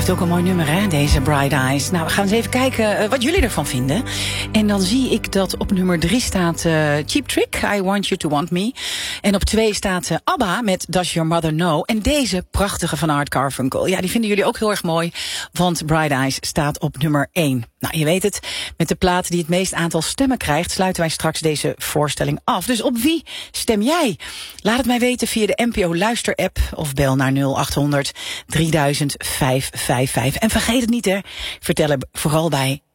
Blijft ook een mooi nummer, hè, deze Bright Eyes. Nou, we gaan eens even kijken wat jullie ervan vinden. En dan zie ik dat op nummer 3 staat Cheap Trick, I Want You To Want Me. En op 2 staat ABBA met Does Your Mother Know. En deze prachtige van Art Garfunkel. Ja, die vinden jullie ook heel erg mooi, want Bright Eyes staat op nummer 1. Nou, je weet het, met de plaat die het meest aantal stemmen krijgt, sluiten wij straks deze voorstelling af. Dus op wie stem jij? Laat het mij weten via de NPO Luister-app of bel naar 0800 3000 555. En vergeet het niet, hè, vertel er vooral bij